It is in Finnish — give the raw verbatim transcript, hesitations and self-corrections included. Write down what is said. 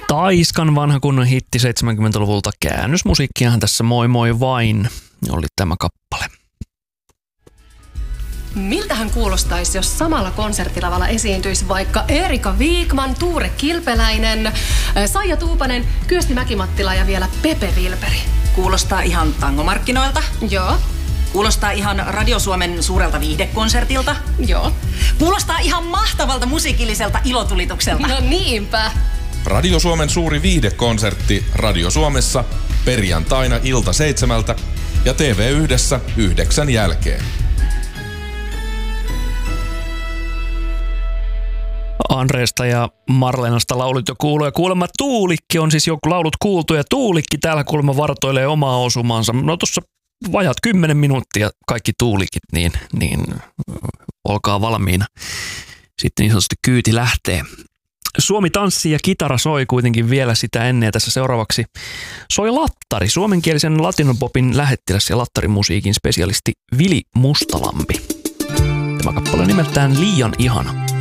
Taiskan vanha kunnon hitti seitsemänkymmentäluvulta. Käännösmusiikkiahan tässä moi moi vain oli tämä kappale. Miltähän kuulostaisi, jos samalla konserttilavalla esiintyisi vaikka Erika Viikman, Tuure Kilpeläinen, Saija Tuupanen, Kyösti Mäkimattila ja vielä Pepe Vilperi? Kuulostaa ihan tangomarkkinoilta. Joo. Kuulostaa ihan Radio Suomen suurelta viihdekonsertilta. Joo. Kuulostaa ihan mahtavalta musiikilliselta ilotulitukselta. No niinpä. Radio Suomen suuri viihdekonsertti Radio Suomessa perjantaina ilta seitsemältä ja T V yhdessä yhdeksän jälkeen. Andreesta ja Marlenasta laulut jo kuuluu ja kuulemma Tuulikki on siis joku laulut kuultu ja Tuulikki täällä kuulemma vartoilee omaa osumansa. No tuossa vajat kymmenen minuuttia kaikki Tuulikit, niin, niin olkaa valmiina. Sitten niin sanotusti kyyti lähtee. Suomi tanssii ja kitara soi kuitenkin vielä sitä ennen ja tässä seuraavaksi soi lattari, suomenkielisen latinopopin lähettiläs ja lattarimusiikin spesialisti Vili Mustalampi. Tämä kappale nimeltään Liian ihana.